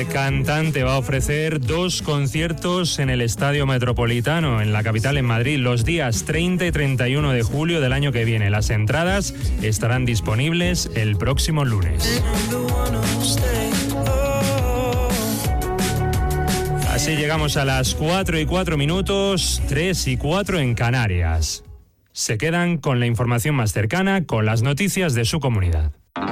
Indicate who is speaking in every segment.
Speaker 1: El cantante va a ofrecer 2 conciertos en el Estadio Metropolitano, en la capital, en Madrid, los días 30 y 31 de julio del año que viene. Las entradas estarán disponibles el próximo lunes. Así llegamos a las 4:04, 3:04 en Canarias. Se quedan con la información más cercana, con las noticias de su comunidad.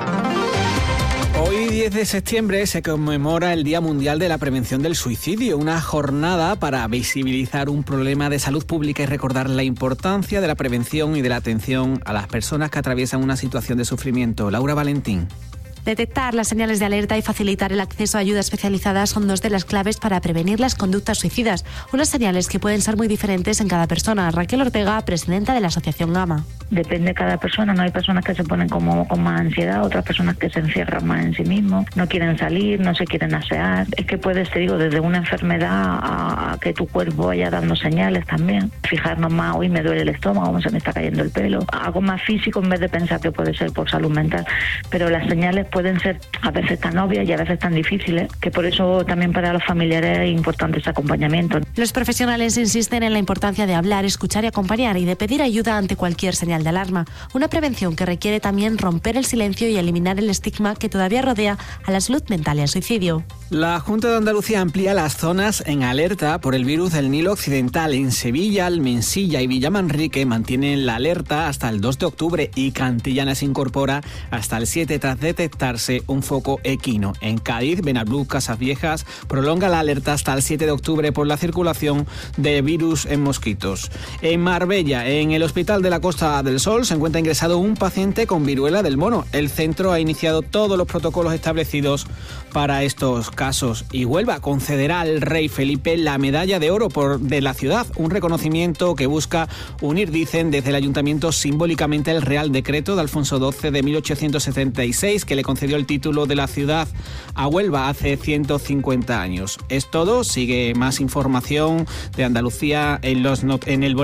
Speaker 2: Hoy, 10 de septiembre, se conmemora el Día Mundial de la Prevención del Suicidio, una jornada para visibilizar un problema de salud pública y recordar la importancia de la prevención y de la atención a las personas que atraviesan una situación de sufrimiento. Laura Valentín.
Speaker 3: Detectar las señales de alerta y facilitar el acceso a ayuda especializada son 2 de las claves para prevenir las conductas suicidas, unas señales que pueden ser muy diferentes en cada persona. Raquel Ortega, presidenta de la Asociación Gama.
Speaker 4: Depende de cada persona, no hay personas que se ponen con más ansiedad, otras personas que se encierran más en sí mismos, no quieren salir, no se quieren asear. Es que puede ser, desde una enfermedad a que tu cuerpo vaya dando señales también. Fijarnos más, hoy me duele el estómago, se me está cayendo el pelo. Algo más físico en vez de pensar que puede ser por salud mental. Pero las señales pueden ser a veces tan obvias y a veces tan difíciles, que por eso también para los familiares es importante ese acompañamiento.
Speaker 3: Los profesionales insisten en la importancia de hablar, escuchar y acompañar, y de pedir ayuda ante cualquier señal de alarma. Una prevención que requiere también romper el silencio y eliminar el estigma que todavía rodea a la salud mental y al suicidio.
Speaker 2: La Junta de Andalucía amplía las zonas en alerta por el virus del Nilo Occidental. En Sevilla, Almensilla y Villamanrique mantienen la alerta hasta el 2 de octubre y Cantillana se incorpora hasta el 7 tras detectarse un foco equino. En Cádiz, Benablú, Casas Viejas prolonga la alerta hasta el 7 de octubre por la circulación de virus en mosquitos. En Marbella, en el Hospital de la Costa del Sol, se encuentra ingresado un paciente con viruela del mono. El centro ha iniciado todos los protocolos establecidos para estos casos. Y Huelva concederá al rey Felipe la medalla de oro de la ciudad, un reconocimiento que busca unir, dicen desde el ayuntamiento, simbólicamente el Real Decreto de Alfonso XII de 1876, que le concedió el título de la ciudad a Huelva hace 150 años. Es todo. Sigue más información de Andalucía en el